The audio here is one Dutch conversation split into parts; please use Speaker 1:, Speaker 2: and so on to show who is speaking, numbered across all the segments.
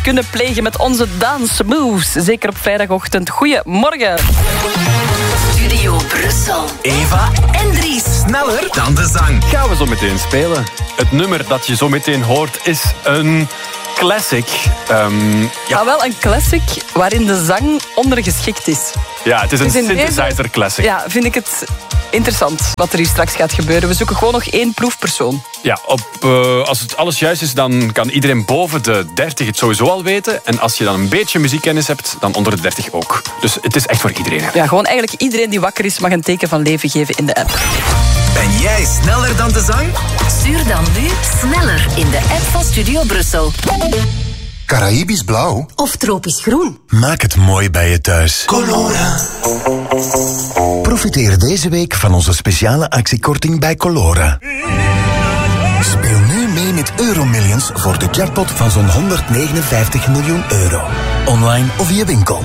Speaker 1: kunnen plegen met onze dance moves. Zeker op vrijdagochtend. Goedemorgen.
Speaker 2: Studio Brussel.
Speaker 3: Eva
Speaker 2: en Dries.
Speaker 3: Sneller dan de zang.
Speaker 4: Gaan we zo meteen spelen. Het nummer dat je zo meteen hoort is een classic.
Speaker 1: Maar wel een classic waarin de zang ondergeschikt is.
Speaker 4: Ja, het is een
Speaker 1: Dus in
Speaker 4: synthesizer classic.
Speaker 1: Ja, vind ik het interessant wat er hier straks gaat gebeuren. We zoeken gewoon nog 1 proefpersoon.
Speaker 4: Ja, als het alles juist is, dan kan iedereen boven de 30 het sowieso al weten. En als je dan een beetje muziekkennis hebt, dan onder de 30 ook. Dus het is echt voor iedereen.
Speaker 1: Ja, gewoon eigenlijk iedereen die wakker is mag een teken van leven geven in de app.
Speaker 3: Ben jij sneller dan de zang?
Speaker 2: Stuur dan nu sneller in de app van Studio Brussel.
Speaker 5: Caraïbisch blauw
Speaker 2: Of tropisch groen.
Speaker 5: Maak het mooi bij je thuis. Colora. Profiteer deze week van onze speciale actiekorting bij Colora. Speel nu mee met Euromillions voor de jackpot van zo'n 159 miljoen euro. Online of via winkel.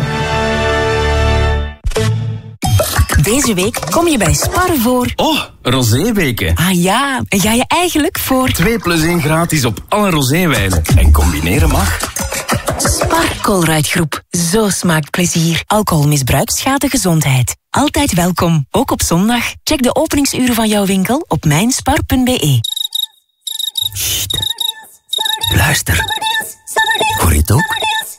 Speaker 6: Deze week kom je bij Spar voor...
Speaker 7: Oh, roséweken.
Speaker 6: Ah ja, en ga je eigenlijk voor...
Speaker 7: 2+1 gratis op alle roséwijnen. En combineren mag.
Speaker 6: Spar Colruyt Groep. Zo smaakt plezier. Alcoholmisbruik schaadt gezondheid. Altijd welkom, ook op zondag. Check de openingsuren van jouw winkel op mijnspar.be.
Speaker 7: Sst. Luister. Hoor je het ook?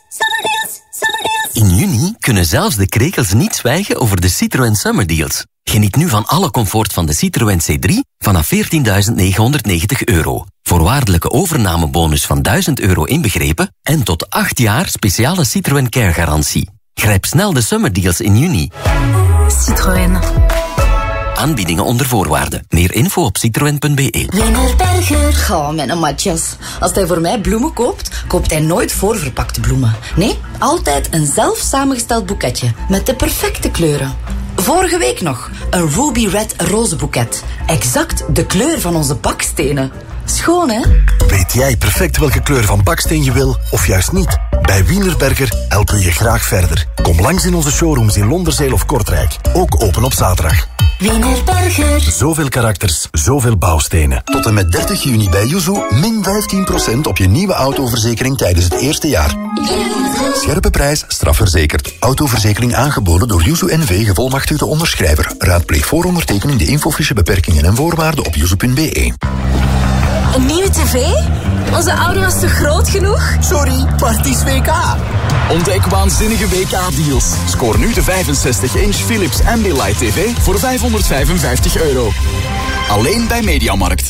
Speaker 7: In juni kunnen zelfs de krekels niet zwijgen over de Citroën Summer Deals. Geniet nu van alle comfort van de Citroën C3 vanaf €14.990. Voorwaardelijke overnamebonus van €1.000 inbegrepen en tot 8 jaar speciale Citroën Care garantie. Grijp snel de Summer Deals in juni.
Speaker 2: Citroën.
Speaker 7: Aanbiedingen onder voorwaarden. Meer info op citroen.be.
Speaker 2: Wienerberger. Ga, mijn matjes. Als hij voor mij bloemen koopt, koopt hij nooit voorverpakte bloemen. Nee, altijd een zelf samengesteld boeketje. Met de perfecte kleuren. Vorige week nog een Ruby Red rozenboeket. Exact de kleur van onze bakstenen. Schoon, hè?
Speaker 5: Weet jij perfect welke kleur van baksteen je wil, of juist niet? Bij Wienerberger helpen we je graag verder. Kom langs in onze showrooms in Londerzeel of Kortrijk. Ook open op zaterdag.
Speaker 2: Wienerberger.
Speaker 5: Zoveel karakters, zoveel bouwstenen. Tot en met 30 juni bij Yuzu min 15% op je nieuwe autoverzekering tijdens het eerste jaar. Scherpe prijs, strafverzekerd. Autoverzekering aangeboden door Yuzu NV, gevolmachtigde onderschrijver. Raadpleeg voor ondertekening de infofiche beperkingen en voorwaarden op yuzu.be.
Speaker 6: Een nieuwe tv? Onze oude was te groot genoeg?
Speaker 3: Sorry, Parties WK. Ontdek waanzinnige WK-deals. Scoor nu de 65-inch Philips Ambilight TV voor €555. Alleen bij Mediamarkt.